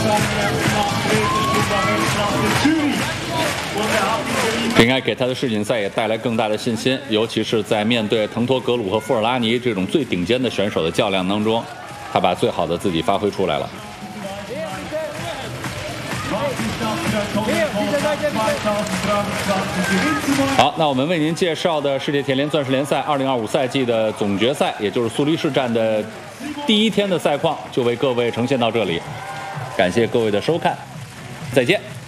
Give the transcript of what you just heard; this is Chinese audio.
这应该给他的世锦赛也带来更大的信心，尤其是在面对腾托格鲁和富尔拉尼这种最顶尖的选手的较量当中，他把最好的自己发挥出来了。好，那我们为您介绍的世界铁联钻石联赛2025赛季的总决赛，也就是苏黎世站的第一天的赛况，就为各位呈现到这里。感谢各位的收看，再见。